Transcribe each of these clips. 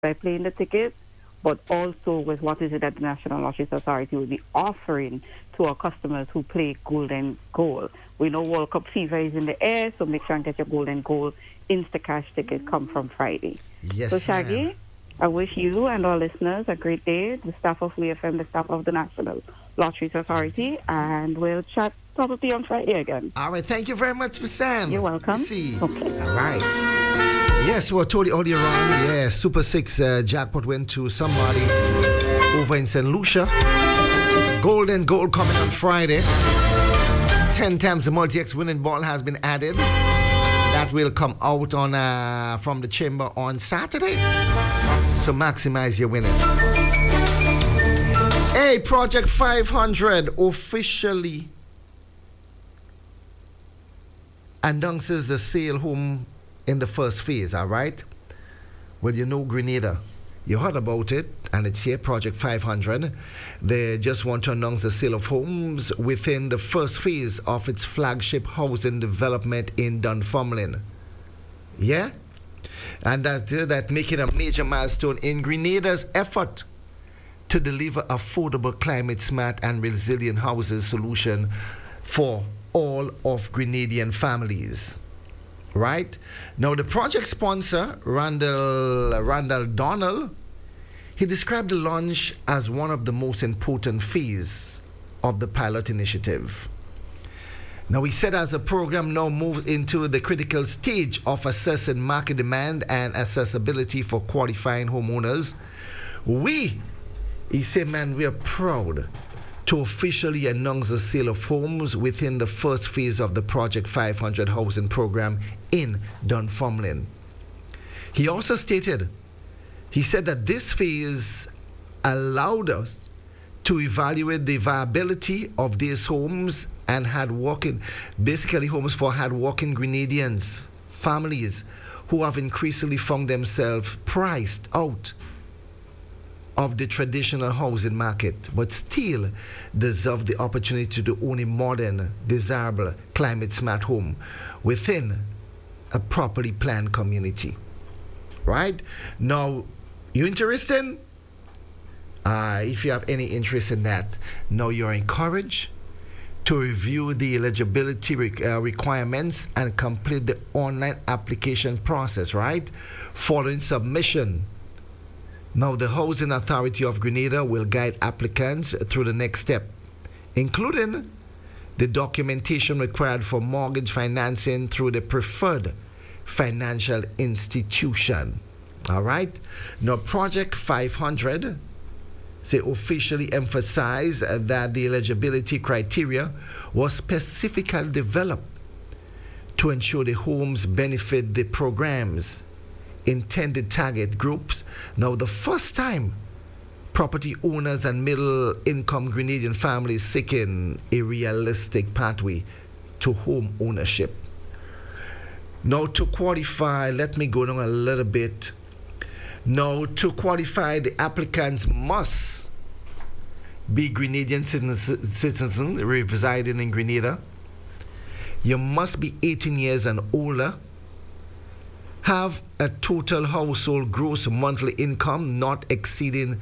by playing the tickets, but also with what is it that the National Lotteries Authority will be offering to our customers who play Golden Goal. We know World Cup fever is in the air, so make sure and get your Golden Goal Instacash ticket come from Friday. Yes, So Shaggy, ma'am. I wish you and our listeners a great day, the staff of WFM, the staff of the National Lotteries Authority, and we'll chat probably on Friday again. All right, thank you very much, Miss Sam. You're welcome. You see. Okay. All right. Yes, we're totally all year round. Yeah, Super 6 jackpot went to somebody over in St. Lucia. Golden Goal coming on Friday. 10 times the multi-X winning ball has been added. That will come out on from the chamber on Saturday. So maximize your winning. Hey, Project 500 officially announces the sale home in the first phase, all right? Well, you know Grenada. You heard about it, and it's here, Project 500. They just want to announce the sale of homes within the first phase of its flagship housing development in Dunfermline. Yeah? And that making a major milestone in Grenada's effort to deliver affordable, climate-smart, and resilient housing solution for all of Grenadian families. Right? Now, the project sponsor, Randall Donald, he described the launch as one of the most important phases of the pilot initiative. Now, he said as the program now moves into the critical stage of assessing market demand and accessibility for qualifying homeowners, he said, man, we are proud to officially announce the sale of homes within the first phase of the Project 500 housing program in Dunfermline. He also stated, he said that this phase allowed us to evaluate the viability of these homes and basically homes for hard-working Grenadians, families who have increasingly found themselves priced out of the traditional housing market, but still deserve the opportunity to own a modern, desirable, climate-smart home within a properly planned community. Right? Now, you interested? If you have any interest in that, now you're encouraged to review the eligibility requirements and complete the online application process, right? Following submission. Now, the Housing Authority of Grenada will guide applicants through the next step, including the documentation required for mortgage financing through the preferred financial institution. All right? Now, Project 500 officially emphasized that the eligibility criteria was specifically developed to ensure the homes benefit the program's intended target groups. Now, the first time property owners and middle-income Grenadian families seeking a realistic pathway to home ownership. Now, to qualify, let me go down a little bit. Now, to qualify, the applicants must be Grenadian citizens residing in Grenada. You must be 18 years and older. Have a total household gross monthly income not exceeding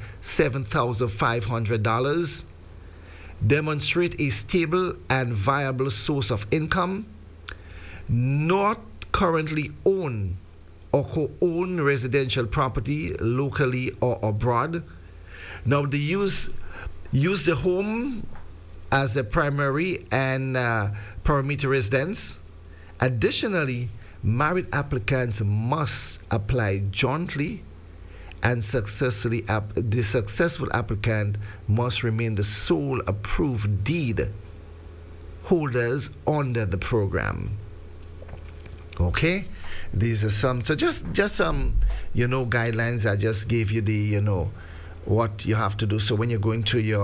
$7,500. Demonstrate a stable and viable source of income. Not currently own or co-own residential property locally or abroad. Now, they use the home as a primary and perimeter residence. Additionally, married applicants must apply jointly, and the successful applicant must remain the sole approved deed holders under the program. Okay, these are some. So just some, guidelines. I just gave you the, what you have to do. So when you're going to your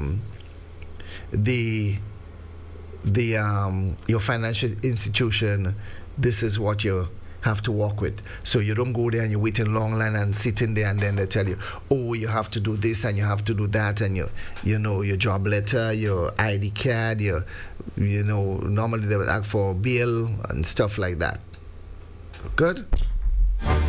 your financial institution, this is what you have to work with. So you don't go there and you wait in long line and sit in there and then they tell you, oh, you have to do this and you have to do that, and your job letter, your ID card, normally they will ask for bill and stuff like that. Good?